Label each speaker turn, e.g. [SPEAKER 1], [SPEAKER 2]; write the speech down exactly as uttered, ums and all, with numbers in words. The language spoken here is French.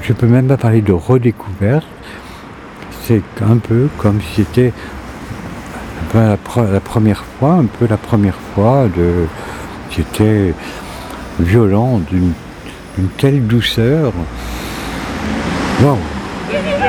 [SPEAKER 1] je peux même pas parler de redécouverte. C'est un peu comme si c'était un peu la, pre- la première fois, un peu la première fois de, c'était violent, d'une, d'une telle douceur. Waouh!